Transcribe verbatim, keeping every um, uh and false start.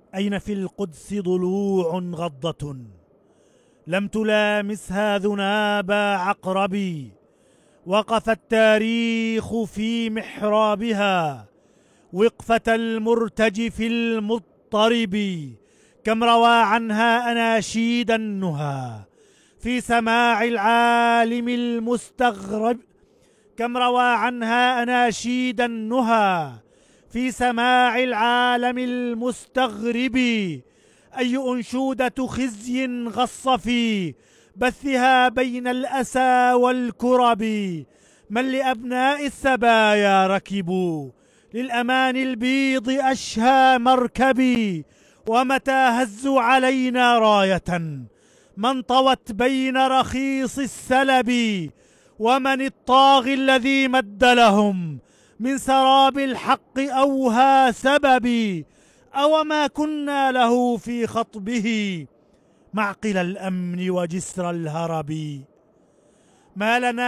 أين في القدس ضلوع غضة لم تلامسها ذناب عقرب. وقف التاريخ في محرابها وقفة المرتجف المضطرب. كم روى عنها أناشيد النهى في سماع العالم المستغرب. كم روى عنها أناشيد النهى في سماع العالم المستغرب. أي أنشودة خزي غص في بثها بين الأسى والكرب. من لأبناء السبايا ركبوا للأمان البيض أشهى مركبي. ومتى هزوا علينا راية من طوت بين رخيص السلب. ومن الطاغي الذي مد لهم من سراب الحق أوهى سببي. أو ما كنا له في خطبه معقل الأمن وجسر الهرب. ما لنا